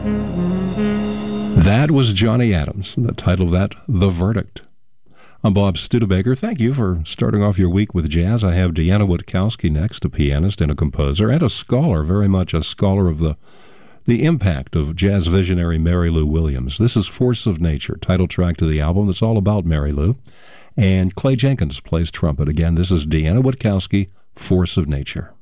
That was Johnny Adams, and the title of that, The Verdict. I'm Bob Studebaker. Thank you for starting off your week with jazz. I have Deanna Witkowski next, a pianist and a composer, and a scholar, very much a scholar of the impact of jazz visionary Mary Lou Williams. This is Force of Nature, title track to the album that's all about Mary Lou. And Clay Jenkins plays trumpet. Again, this is Deanna Witkowski, Force of Nature.